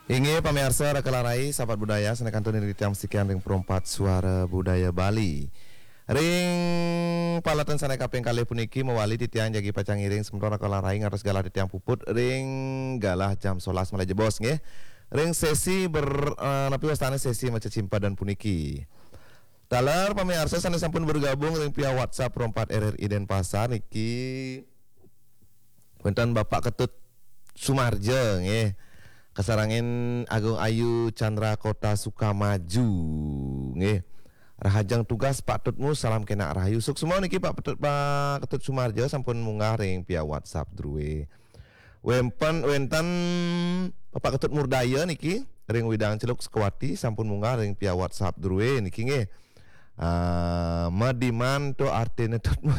Inge pamirsa rekelarai sahabat budaya senekan tuni di tiang sekian ring perempat suara budaya Bali. Ring palatan sana kaping kali puniki mewali di tiang jagi pacang iring sementara rekelarai ngaras galah di tiang puput ring galah jam 11 mulai jebos nggih. Ring sesi napi wastane sesi maca cimpa dan puniki. Dalar pamirsa sana sampun bergabung ring via WhatsApp perempat RRI Denpasar niki. Wonten Bapak Ketut Sumarjo nggih. Kasarangin Agung Ayu Chandra Kota Sukamaju nggih. Rahajang tugas Pak Tutmu salam kena rahayu suk semua niki Pak Ketut Sumarjo sampun munggah ring via WhatsApp druwe. Wenten Bapak Ketut Murdaya niki ring Widang Celuk Sekewati sampun munggah ring via WhatsApp druwe niki nggih. Madiman to artine tutmu.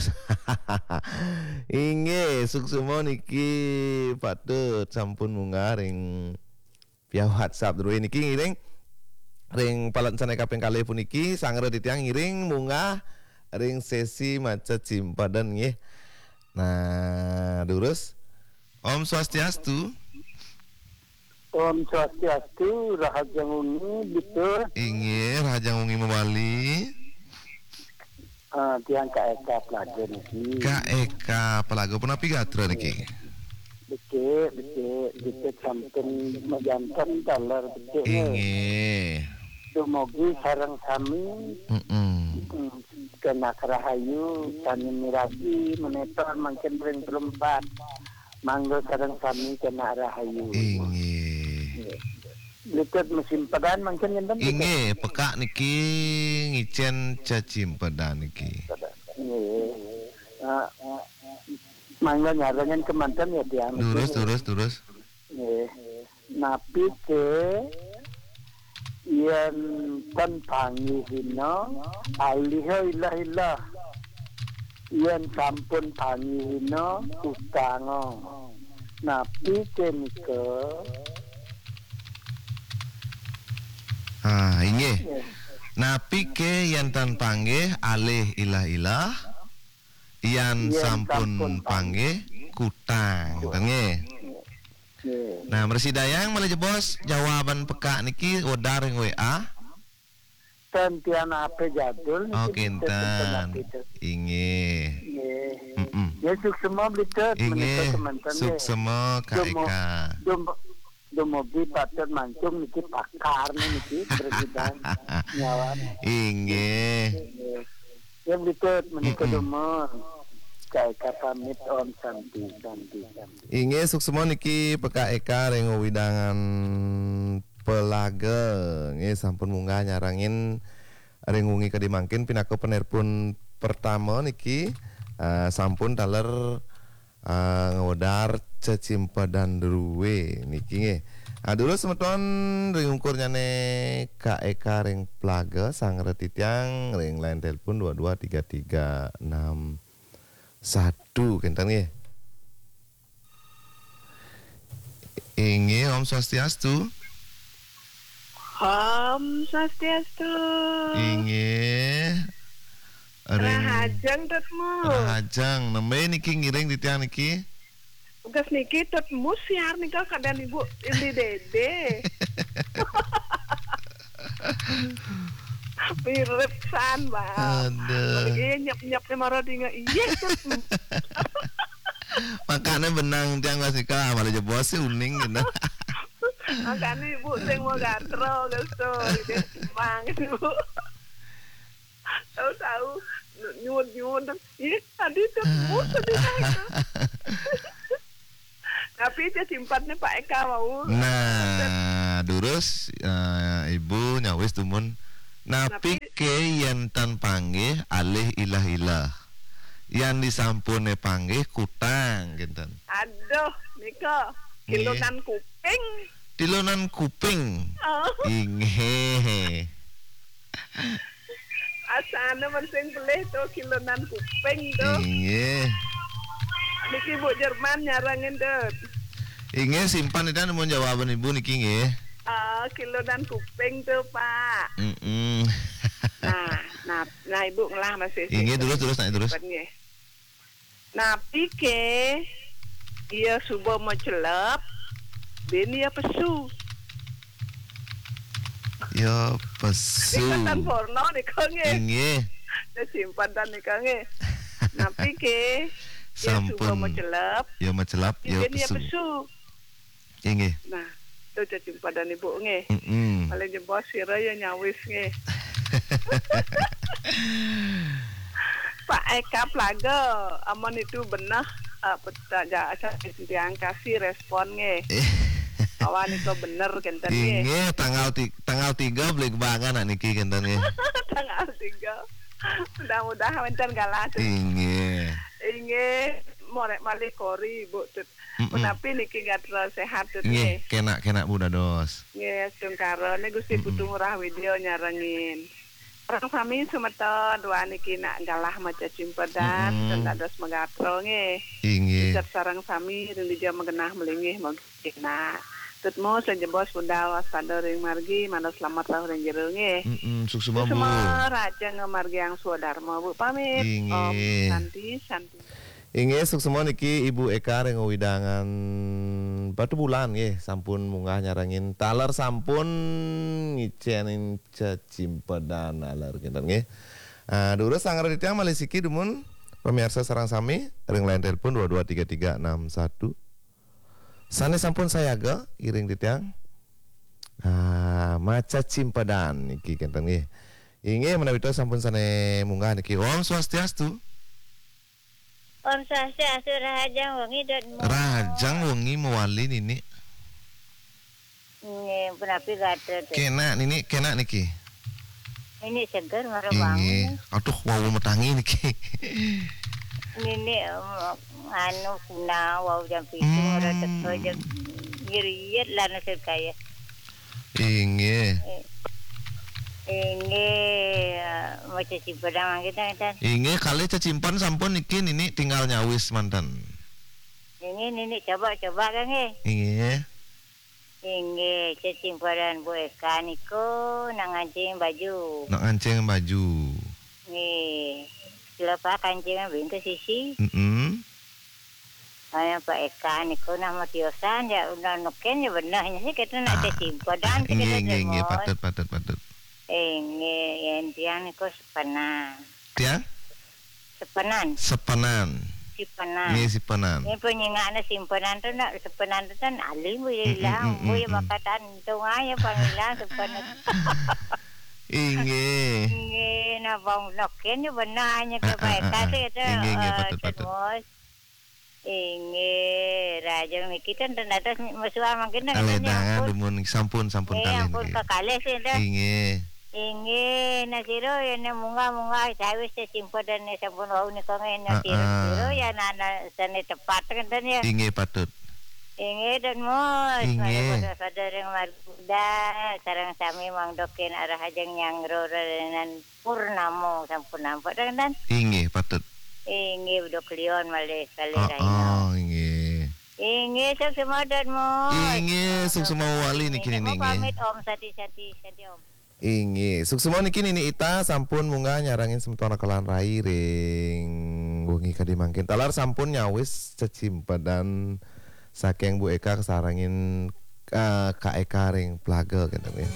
Inge suk semua niki patut sampun munggah ring via WhatsApp dulu niki ngiring ring palat sana kaping kali puniki sangre titiang ngiring munggah ring sesi maca cimpadan nggih. Nah, durus Om Swastiastu. Om Swastiastu, Rahajang Ungi, betul. Inge Rahajang Ungi membali. Tiang Kak Eka Pelaga niki. Kak Eka Pelaga pun api gatra niki. Betul sampun mejantan dalar betul. Inge. Dumogi sareng sami. Kena kerahayu, sani miragi, menetor makin ring perempat. Mangga sareng sami kena rahayu. Inge. Lihat musim pedan makin enten. Inge pekak niki ngicen cacim pedan niki. Mangga nyarangan kemantan ya dia. Terus. Napi ke yang kan pangihino aliho ilah yang sampun pangihino ustango. Napi ke nike inge. Napi ke yang tan panggih alih ilah yang sampun panggih kutang nggih. Nah, Mersidayang malah jebos jawaban peka niki wedar ing WA. Tentian apa jadul Oh, kinten. Inge. Ya suk semua blitet Inge. Suk semua Kak Eka. Dumogi patut mancung niki pakar niki presiden nyawan. Inge. Ya blitet menika dumo. Kak pamit Om Santi. Inge suk semua niki peka Eka ring widangan Pelaga nggih sampun munggah nyarangin ring wengi kadimangkin pinaka penerpun pertama niki sampun taler ngewedar cecimpadan druwe niki nggih. Dulu semeton ring ukur nyane Kak Eka ring Pelaga sang retitiang ring line telepon 223361 kenten nggih. Inge Om Swastiastu. Om Swastiastu. Inge Rahajang tutmu. Rahajang nembe niki ngiring di tiang niki. Gas niki tutmu siar nika kadang ibu ini dede. Pirepsan bang. Aduh. Lagi nyap maro dinga iya tutmu. Makanya benang tiang wasika malah jebos sih uning gitu. Makanya ibu sing mau gatro gitu. Mang ibu. Tahu nyun. Iya tadi tutmu tadi itu. Tapi dia simpatnya Pak Eka mau. Nah, durus ibu nyawis tumun. Napi ke yang tan panggih alih ilah. Yang disampune panggih kutang gitu. Aduh, Niko, kilonan kuping. Tilunan kuping. Oh. Inge. Asana mensing pelih tuh kilonan kuping tuh. Inge. Niki Bu Jerman nyarangin tuh. Inge simpan itu mau jawaban ibu niki nggih. Kilonan kuping tuh Pak. Nah ibu ngelah masih. Inge terus naik terus. Nah pike dia subuh mau celep, bini ya pesu. Ya pesu. Ikatan porno niko nge. Inggih. Simpan niko nge. Napi ke. Ya suka Sampun. mecelap. Ya mecelap, ya Ini ya pesu. pesu. Inggih. Nah, itu simpan ibu nge. Mm-mm. Paling jebos sira ya nyawis nge. Pak Eka Plaga, aman itu benar peta yang kasih respon nge. Awan itu bener kenten nge. Inggih tanggal 3 beli kebangan niki kenten nggih. Tanggal 3. Mudah-mudahan enten galah. Inggih. Inge morek malih kori Bu tut. Menapi niki gatra sehat tut Nggih, nge. kena Bu Dados. Nge sungkarone Gusti Putu Murah Widya nyarengin. Orang kami sumeta dua niki nak galah maca cimpedan dan dados megatro nge. Inggih. Jar sarang sami dan dija megenah melingih magina. Tutmu senjebos bunda waspada ring margi mana selamat tahun yang jero nge. Suksuma Bu. Semua raja ngemargi yang swadharma Bu pamit. Inggih. Santi. Inggih suksema niki Ibu Eka ring widangan batu bulan nggih sampun munggah nyarengin taler sampun ngicenin cecimpedan aler kinten nggih. Durus sanggar ditiang malih siki dumun pemirsa sareng sami ring line telepon 223361. Sane sampun sayaga iring ditiang. Maca cimpedan niki kinten nggih. Inggih menawi to sampun sane munggah niki Om Swastiastu. Om Swastiastu Rahajang Wengi dan Rajang wengi mewali nini. Ini penapi gata tuh. Kena niki. Ini segar marah Ini bangun. aduh wow metangi niki. Ini anu kuna wow jam itu marah teko jam giriat lana sekaya. Inge Macam si pedang kita kan. Inge kali cecimpan sampun niki nini tinggal nyawis mantan. Ini coba kan Inge Ini cecimpadan Bu Eka niko nang anjing baju. nak anceng baju. Nih, siapa kancingnya bintu sisi. Ayah Pak Eka niko nama tiosan ya udah nuken ya benarnya sih kita nak cecimpadan Inge patut. Ini yang dia niko sepenan. Tiang Simpanan. Ini simpanan. Ini penyingan simpanan tu nak simpanan tu kan alim boleh hilang, boleh makatan tu aja panggilan simpanan. Inge Ini nak bang nuken ya benarnya ke Pak Eka tu kita. Inge patut. Ini raja kita ternyata musuhan mungkin nak. Aledangan dumun sampun kali ampun niki. kakale sih dah. Inge Nasiro yang munga saya simpadan ni sampun wau ni kau nasiro ya nana sana tepat kan ya. Inge patut. Inge dan mos. Pada yang marbuda sarang sami mangdokin arah hajang yang rora dengan purnamo sampun nampak kan. Inge patut. Inge udah klion malih kali raino. Inge semua dan mos. Inge semua wali niki nini. Pamit Om sati Om. Inge suksema niki nini ita sampun munggah nyarangin sementara kelan rai ring wengi kadi mangkin talar sampun nyawis cecimpedan saking Bu Eka kesarangin Kak Eka ring plaga gitu ya.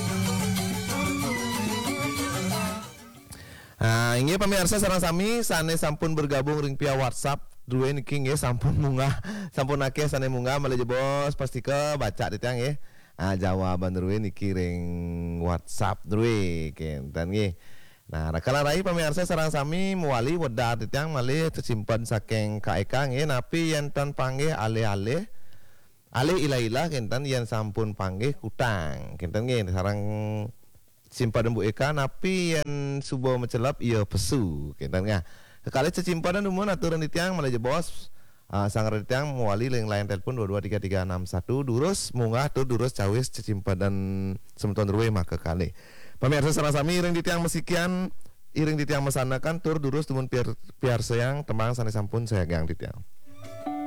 Inge pemirsa sareng sami sane sampun bergabung ring via WhatsApp duwe niki nggih sampun munggah sampun akeh sane munggah malih bos pasti ke baca ditang nggih. Jawaban Drui niki ring WhatsApp Drui kenten nggih. Nah, rakalan rai pemirsa sareng sami muali wedar titiang malih tersimpan saking Kak Eka nggih napi yen tan panggih alih-alih ila-ila kenten yen sampun panggih kutang kenten nggih sareng simpadan Bu Eka napi yen subo mecelap iya pesu kenten nggih. Kekali cecimpadan dumun aturan titiang malih bos. Sang retiang muali ling line telepon 223361 durus munggah tur durus cawis cecimpadan semeton ruwe maka kali. Pemirsa sareng sami iring ditiang mesikian iring ditiang mesanakan tur durus tumun piar sayang temang sane sampun saya gang ditiang.